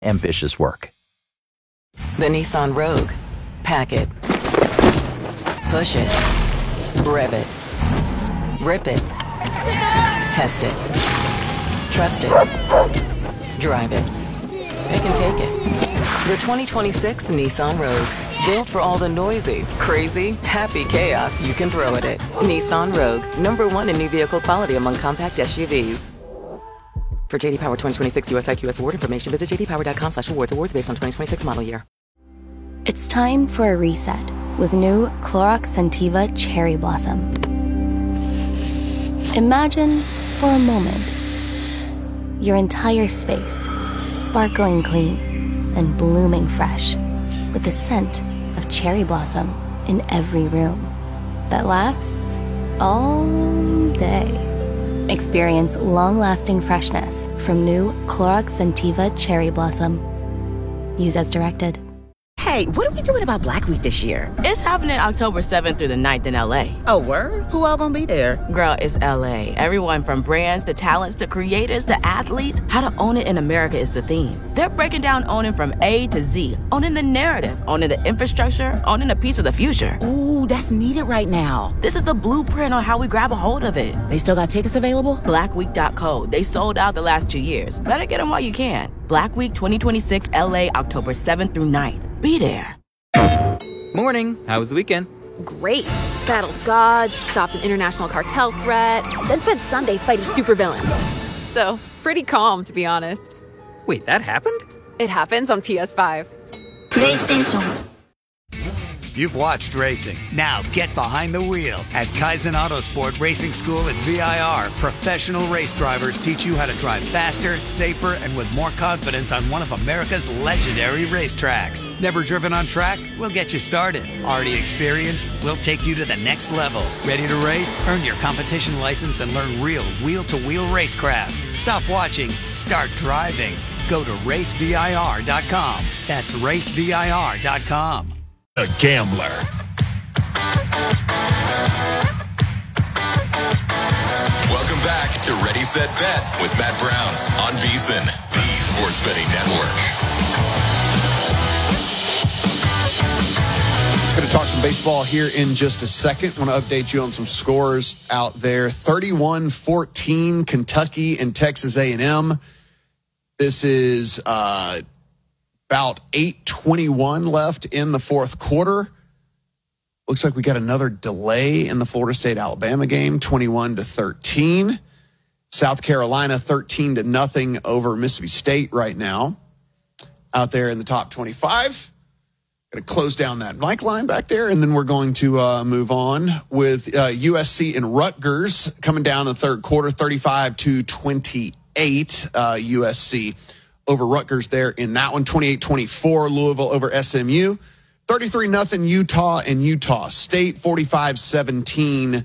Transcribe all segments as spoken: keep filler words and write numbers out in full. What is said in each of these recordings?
ambitious work. The Nissan Rogue. Pack it. Push it. Rev it. Rip it. Test it. Trust it. Drive it. Pick and take it. The twenty twenty-six Nissan Rogue. Built for all the noisy, crazy, happy chaos you can throw at it. Nissan Rogue. Number one in new vehicle quality among compact S U Vs. For J D Power twenty twenty-six U S I Q S award information, visit j d power dot com slash awards. Awards based on twenty twenty-six model year. It's time for a reset with new Clorox Scentiva Cherry Blossom. Imagine, for a moment, your entire space sparkling clean and blooming fresh with the scent of cherry blossom in every room that lasts all day. Experience long-lasting freshness from new Clorox Scentiva Cherry Blossom. Use as directed. Hey, what are we doing about Black Week this year? It's happening October seventh through the ninth in L A. Oh, word? Who all gonna be there? Girl, it's L A. Everyone from brands to talents to creators to athletes. How to own it in America is the theme. They're breaking down owning from A to Z. Owning the narrative, owning the infrastructure, owning a piece of the future. Ooh, that's needed right now. This is the blueprint on how we grab a hold of it. They still got tickets available? black week dot co. They sold out the last two years. Better get them while you can. Black Week twenty twenty-six L A, October seventh through ninth. Be there. Morning. How was the weekend? Great. Battled gods, stopped an international cartel threat, then spent Sunday fighting supervillains. So, pretty calm, to be honest. Wait, that happened? It happens on P S five. PlayStation. You've watched racing. Now get behind the wheel at Kaizen Autosport Racing School at V I R. Professional race drivers teach you how to drive faster, safer, and with more confidence on one of America's legendary racetracks. Never driven on track? We'll get you started. Already experienced? We'll take you to the next level. Ready to race? Earn your competition license and learn real wheel-to-wheel racecraft. Stop watching. Start driving. Go to race V I R dot com. That's race V I R dot com. A gambler. Welcome back to Ready, Set, Bet with Matt Brown on VSiN, the Sports Betting Network. Going to talk some baseball here in just a second. Want to update you on some scores out there. thirty-one fourteen, Kentucky and Texas A and M. This is uh, about eight twenty-one left in the fourth quarter. Looks like we got another delay in the Florida State-Alabama game, twenty-one to thirteen. South Carolina, thirteen to nothing over Mississippi State right now. Out there in the top twenty-five. Going to close down that mic line back there, and then we're going to uh, move on with uh, U S C and Rutgers coming down in the third quarter, thirty-five to twenty-eight. Uh, U S C over Rutgers there in that one. twenty-eight twenty-four, Louisville over S M U. thirty-three nothing Utah and Utah State. forty-five seventeen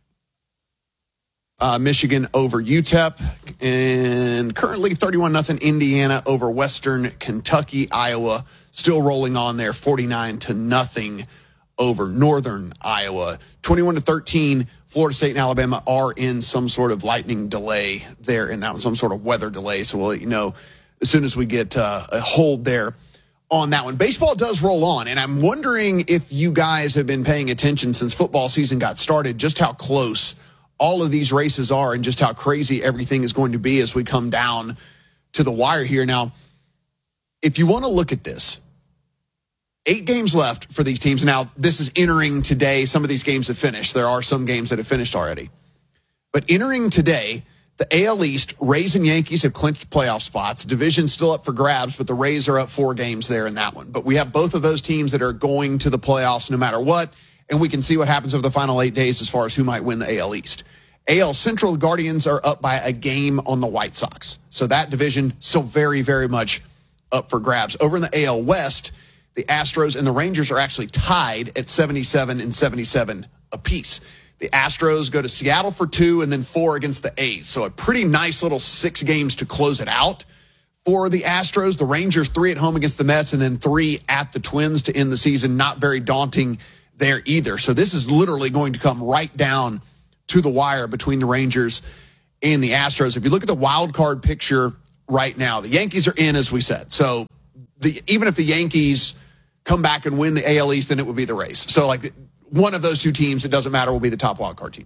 uh, Michigan over U T E P. And currently thirty-one nothing Indiana over Western Kentucky. Iowa still rolling on there, forty-nine to nothing over Northern Iowa. twenty-one to thirteen, Florida State and Alabama are in some sort of lightning delay there in that one, some sort of weather delay. So we'll let you know as soon as we get uh, a hold there on that one. Baseball does roll on, and I'm wondering if you guys have been paying attention since football season got started, just how close all of these races are and just how crazy everything is going to be as we come down to the wire here. Now, if you want to look at this, eight games left for these teams. Now, this is entering today. Some of these games have finished. There are some games that have finished already. But entering today, the A L East, Rays and Yankees have clinched playoff spots. Division's still up for grabs, but the Rays are up four games there in that one. But we have both of those teams that are going to the playoffs no matter what, and we can see what happens over the final eight days as far as who might win the A L East. A L Central, the Guardians are up by a game on the White Sox. So that division still very, very much up for grabs. Over in the A L West, the Astros and the Rangers are actually tied at seventy-seven and seventy-seven apiece. The Astros go to Seattle for two and then four against the A's. So a pretty nice little six games to close it out for the Astros. The Rangers, three at home against the Mets and then three at the Twins to end the season. Not very daunting there either. So this is literally going to come right down to the wire between the Rangers and the Astros. If you look at the wild card picture right now. The Yankees are in, as we said. So the even if the Yankees come back and win the A L East, then it would be the Rays. So like one of those two teams, it doesn't matter, will be the top wild card team.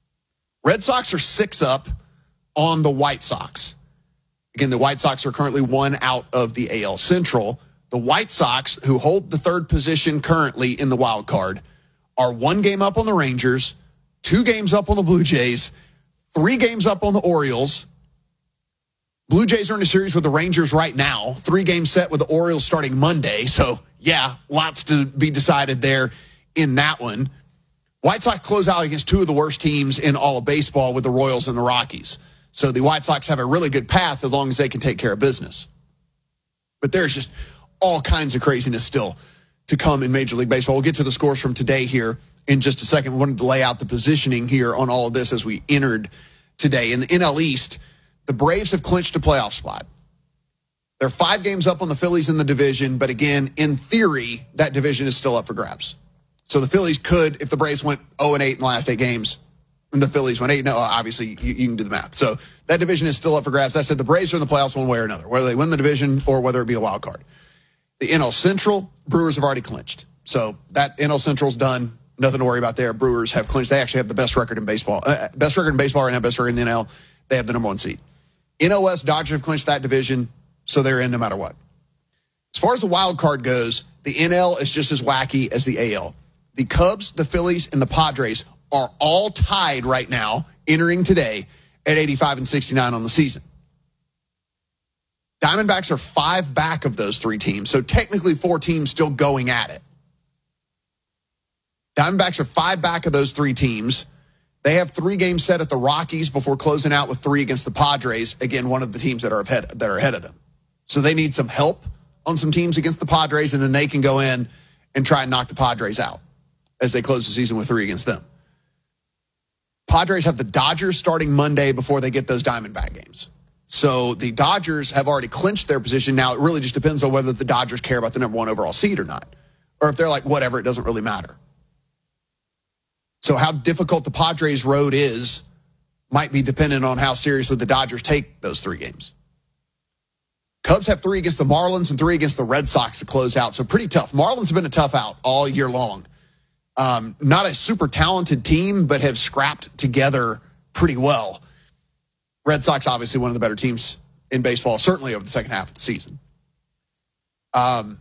Red Sox are six up on the White Sox. Again, the White Sox are currently one out of the A L Central. The White Sox, who hold the third position currently in the wild card, are one game up on the Rangers, two games up on the Blue Jays, three games up on the Orioles. Blue Jays are in a series with the Rangers right now, three game set with the Orioles starting Monday. So, yeah, lots to be decided there in that one. White Sox close out against two of the worst teams in all of baseball with the Royals and the Rockies. So the White Sox have a really good path as long as they can take care of business. But there's just all kinds of craziness still to come in Major League Baseball. We'll get to the scores from today here in just a second. We wanted to lay out the positioning here on all of this as we entered today. In the N L East, the Braves have clinched a playoff spot. They're five games up on the Phillies in the division, but again, in theory, that division is still up for grabs. So the Phillies could, if the Braves went oh and eight in the last eight games, and the Phillies went eight, no, obviously you, you can do the math. So that division is still up for grabs. That said, the Braves are in the playoffs one way or another, whether they win the division or whether it be a wild card. The N L Central, Brewers have already clinched. So that N L Central's done. Nothing to worry about there. Brewers have clinched. They actually have the best record in baseball. Uh, best record in baseball right now, best record in the N L. They have the number one seed. N L West, Dodgers have clinched that division, so they're in no matter what. As far as the wild card goes, the N L is just as wacky as the A L. The Cubs, the Phillies, and the Padres are all tied right now, entering today, at eighty-five and sixty-nine on the season. Diamondbacks are five back of those three teams, so technically four teams still going at it. Diamondbacks are five back of those three teams. They have three games set at the Rockies before closing out with three against the Padres. Again, one of the teams that are ahead, that are ahead of them. So they need some help on some teams against the Padres, and then they can go in and try and knock the Padres out as they close the season with three against them. Padres have the Dodgers starting Monday before they get those Diamondback games. So the Dodgers have already clinched their position. Now, it really just depends on whether the Dodgers care about the number one overall seed or not. Or if they're like, whatever, it doesn't really matter. So how difficult the Padres' road is might be dependent on how seriously the Dodgers take those three games. Cubs have three against the Marlins and three against the Red Sox to close out. So pretty tough. Marlins have been a tough out all year long. Um, not a super talented team, but have scrapped together pretty well. Red Sox, obviously one of the better teams in baseball, certainly over the second half of the season. Um,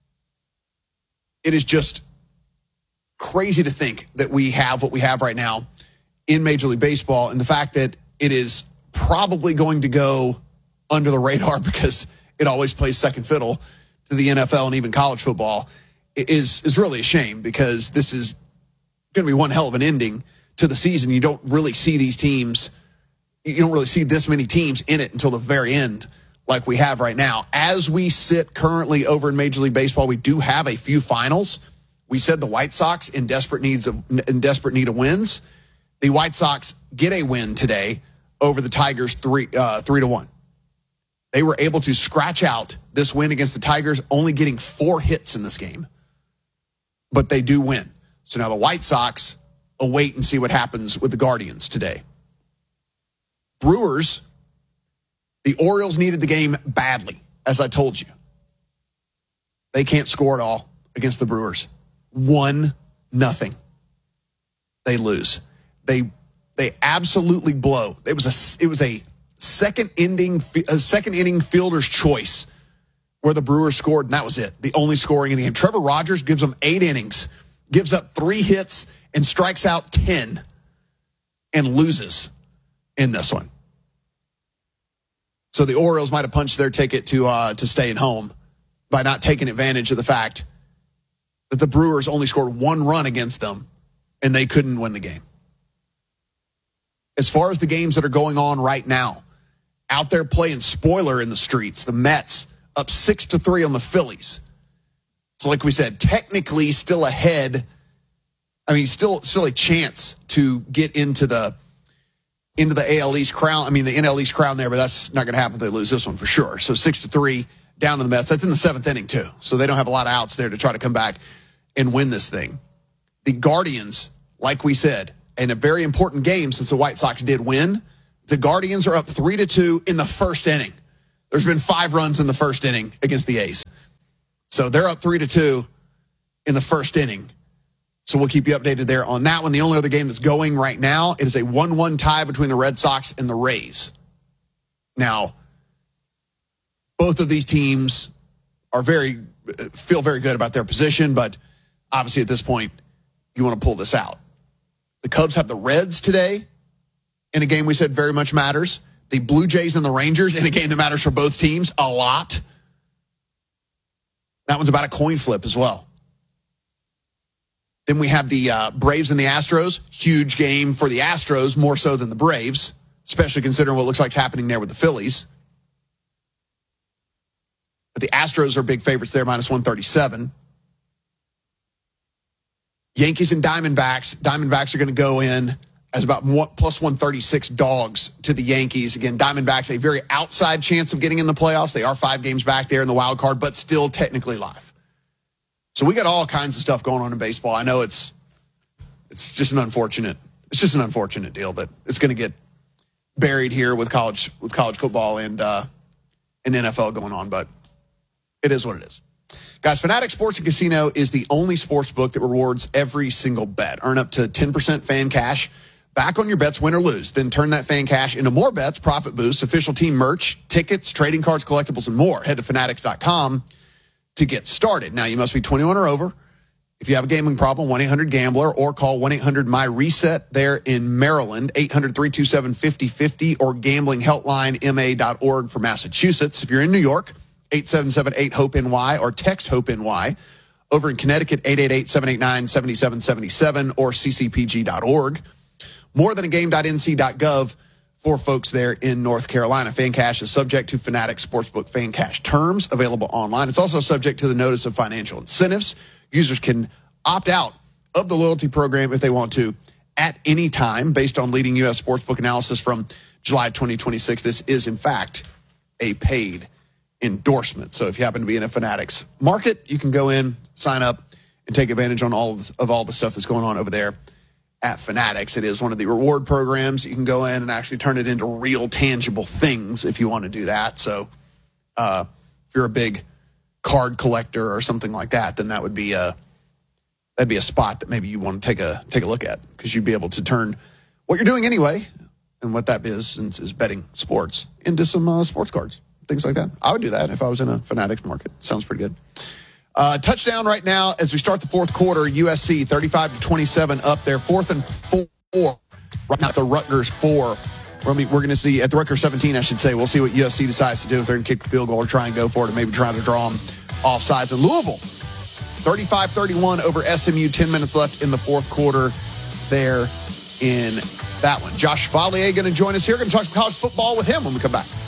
it is just crazy to think that we have what we have right now in Major League Baseball, and the fact that it is probably going to go under the radar because it always plays second fiddle to the N F L and even college football is is really a shame, because this is going to be one hell of an ending to the season. You don't really see these teams, you don't really see this many teams in it until the very end like we have right now. As we sit currently over in Major League Baseball, we do have a few finals. We said the White Sox in desperate needs of in desperate need of wins. The White Sox get a win today over the Tigers three uh, three to one. They were able to scratch out this win against the Tigers, only getting four hits in this game. But they do win. So now the White Sox await and see what happens with the Guardians today. Brewers, the Orioles needed the game badly, as I told you. They can't score at all against the Brewers. One nothing. They lose. They they absolutely blow. It was a it was a second inning a second inning fielder's choice where the Brewers scored, and that was it. The only scoring in the game. Trevor Rogers gives them eight innings, gives up three hits, and strikes out ten, and loses in this one. So the Orioles might have punched their ticket to uh, to staying home by not taking advantage of the fact that the Brewers only scored one run against them, and they couldn't win the game. As far as the games that are going on right now, out there playing spoiler in the streets, the Mets up six to three on the Phillies. So like we said, technically still ahead. I mean, still still a chance to get into the into the A L East crown. I mean, the N L East crown there, but that's not going to happen if they lose this one for sure. So six to three down to the Mets. That's in the seventh inning too. So they don't have a lot of outs there to try to come back and win this thing. The Guardians, like we said, in a very important game since the White Sox did win, the Guardians are up three to two in the first inning. There's been five runs in the first inning against the A's. So they're up three to two in the first inning. So we'll keep you updated there on that one. The only other game that's going right now, it is a one one tie between the Red Sox and the Rays. Now, both of these teams are very feel very good about their position, but obviously at this point, you want to pull this out. The Cubs have the Reds today in a game we said very much matters. The Blue Jays and the Rangers in a game that matters for both teams a lot. That one's about a coin flip as well. Then we have the uh, Braves and the Astros. Huge game for the Astros, more so than the Braves, especially considering what looks like is happening there with the Phillies. But the Astros are big favorites there, minus one thirty-seven. Yankees and Diamondbacks. Diamondbacks are going to go in as about one, plus one thirty-six dogs to the Yankees. Again, Diamondbacks, a very outside chance of getting in the playoffs. They are five games back there in the wild card, but still technically live. So we got all kinds of stuff going on in baseball. I know it's it's just an unfortunate it's just an unfortunate deal that it's going to get buried here with college with college football and uh, and N F L going on, but it is what it is. Guys, Fanatics Sports and Casino is the only sports book that rewards every single bet. Earn up to ten percent fan cash back on your bets, win or lose. Then turn that fan cash into more bets, profit boosts, official team merch, tickets, trading cards, collectibles, and more. Head to fanatics dot com to get started. Now, you must be twenty-one or over. If you have a gambling problem, one eight hundred gambler or call one eight hundred my reset there in Maryland, eight hundred, three two seven, five oh five oh or gambling helpline m a dot org for Massachusetts. If you're in New York, eight seven seven eight hope N Y or text HOPE-NY. Over in Connecticut, eight eight eight, seven eight nine, seven seven seven seven or c c p g dot org. more than a game dot n c dot gov for folks there in North Carolina. Fan Cash is subject to Fanatics Sportsbook Fan Cash terms available online. It's also subject to the notice of financial incentives. Users can opt out of the loyalty program if they want to at any time based on leading U S sportsbook analysis from July twenty twenty-six. This is, in fact, a paid endorsement. So if you happen to be in a Fanatics market, you can go in, sign up, and take advantage on all of, of all the stuff that's going on over there at Fanatics. It is one of the reward programs. You can go in and actually turn it into real tangible things if you want to do that. So uh, if you're a big card collector or something like that, then that would be a that'd be a spot that maybe you want to take a take a look at, because you'd be able to turn what you're doing anyway, and what that is is, is betting sports, into some uh, sports cards, things like that. I would do that if I was in a Fanatics market. Sounds pretty good. Uh, touchdown right now as we start the fourth quarter. U S C thirty-five to twenty-seven up there, fourth and four. Right now, the Rutgers four. We're going to see at the Rutgers seventeen, I should say. We'll see what U S C decides to do, if they're going to kick the field goal or try and go for it, and maybe try to draw them off sides. And Louisville, thirty-five thirty-one over S M U. Ten minutes left in the fourth quarter there in that one. Josh Valier going to join us here. Going to talk some college football with him when we come back.